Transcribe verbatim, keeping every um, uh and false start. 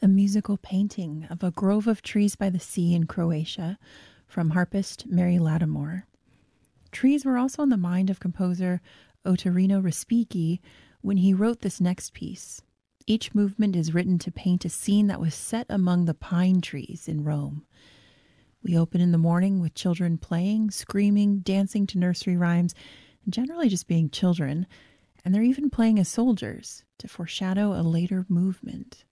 A musical painting of a grove of trees by the sea in Croatia from harpist Mary Lattimore. Trees were also on the mind of composer Ottorino Respighi when he wrote this next piece. Each movement is written to paint a scene that was set among the pine trees in Rome. We open in the morning with children playing, screaming, dancing to nursery rhymes, and generally just being children, and they're even playing as soldiers to foreshadow a later movement.